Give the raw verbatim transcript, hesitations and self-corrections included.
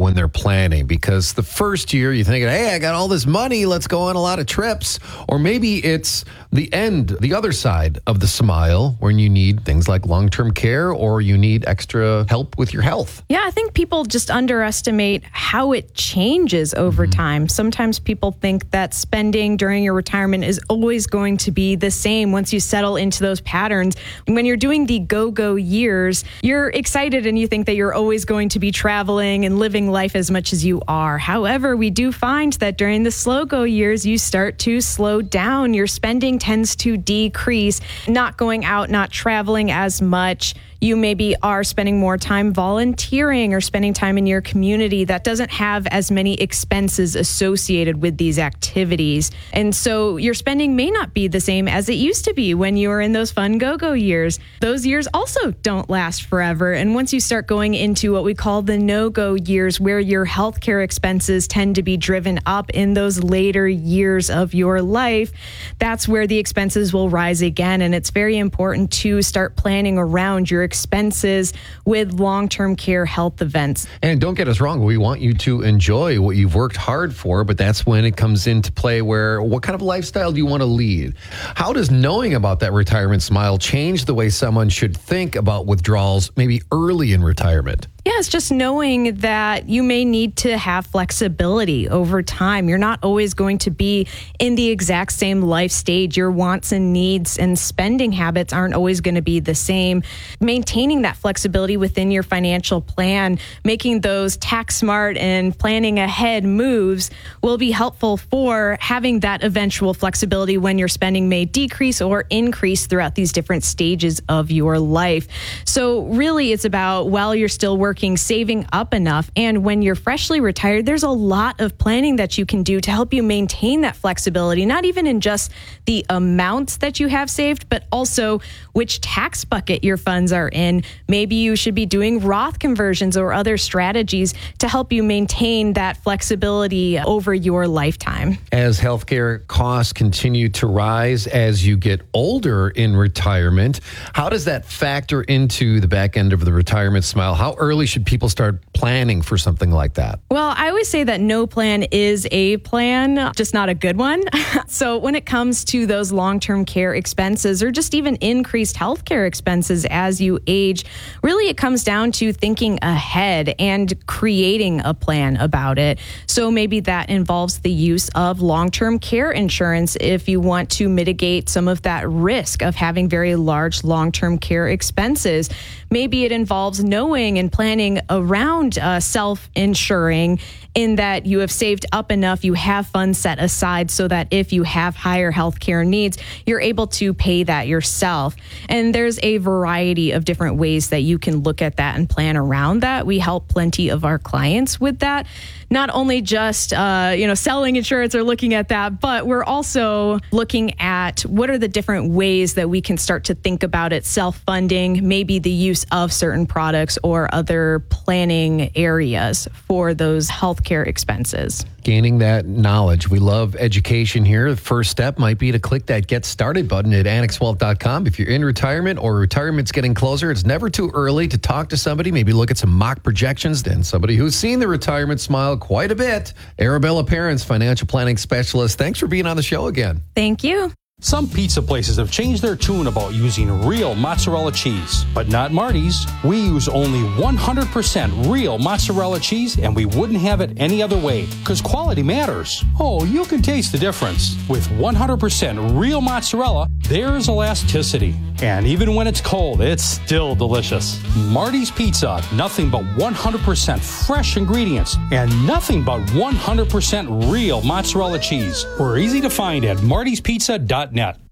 when they're planning, because the first year you're thinking, hey, I got all this money, let's go on a lot of trips. Or maybe it's the end, the other side of the smile, when you need things like long-term care or you need extra help with your health. Yeah, I think people just underestimate how it changes over mm-hmm. time. Sometimes people think that spending during your retirement is always going to be the same once you settle into those patterns. When you're doing the go-go years, you're excited and you think that you're always going to be traveling and living life as much as you are. However, we do find that during the slow-go years, you start to slow down. Your spending tends to decrease, not going out, not traveling as much. You maybe are spending more time volunteering or spending time in your community that doesn't have as many expenses associated with these activities. And so your spending may not be the same as it used to be when you were in those fun go-go years. Those years also don't last forever. And once you start going into what we call the no-go years, where your healthcare expenses tend to be driven up in those later years of your life, that's where the expenses will rise again. And it's very important to start planning around your expenses with long-term care health events. And don't get us wrong, we want you to enjoy what you've worked hard for, but that's when it comes into play where what kind of lifestyle do you want to lead? How does knowing about that retirement smile change the way someone should think about withdrawals maybe early in retirement? Yeah, it's just knowing that you may need to have flexibility over time. You're not always going to be in the exact same life stage. Your wants and needs and spending habits aren't always going to be the same. Maintaining that flexibility within your financial plan, making those tax smart and planning ahead moves will be helpful for having that eventual flexibility when your spending may decrease or increase throughout these different stages of your life. So really, it's about while you're still working, saving up enough. And when you're freshly retired, there's a lot of planning that you can do to help you maintain that flexibility, not even in just the amounts that you have saved, but also which tax bucket your funds are in. Maybe you should be doing Roth conversions or other strategies to help you maintain that flexibility over your lifetime. As healthcare costs continue to rise as you get older in retirement, how does that factor into the back end of the retirement smile? How early should people start planning for something like that? Well, I always say that no plan is a plan, just not a good one. So when it comes to those long-term care expenses or just even increased healthcare expenses as you age, really it comes down to thinking ahead and creating a plan about it. So maybe that involves the use of long-term care insurance if you want to mitigate some of that risk of having very large long-term care expenses. Maybe it involves knowing and planning around uh, self-insuring in that you have saved up enough, you have funds set aside so that if you have higher healthcare needs, you're able to pay that yourself. And there's a variety of different ways that you can look at that and plan around that. We help plenty of our clients with that. Not only just, uh, you know, selling insurance or looking at that, but we're also looking at what are the different ways that we can start to think about it, self-funding, maybe the use of certain products or other planning areas for those healthcare expenses. Gaining that knowledge. We love education here. The first step might be to click that Get Started button at annex wealth dot com. If you're in retirement or retirement's getting closer, it's never too early to talk to somebody, maybe look at some mock projections, then somebody who's seen the retirement smile quite a bit. Arabella Parents, financial planning specialist. Thanks for being on the show again. Thank you. Some pizza places have changed their tune about using real mozzarella cheese, but not Marty's. We use only one hundred percent real mozzarella cheese, and we wouldn't have it any other way, because quality matters. Oh, you can taste the difference. With one hundred percent real mozzarella, there's elasticity. And even when it's cold, it's still delicious. Marty's Pizza, nothing but one hundred percent fresh ingredients, and nothing but one hundred percent real mozzarella cheese. We're easy to find at martys pizza dot net.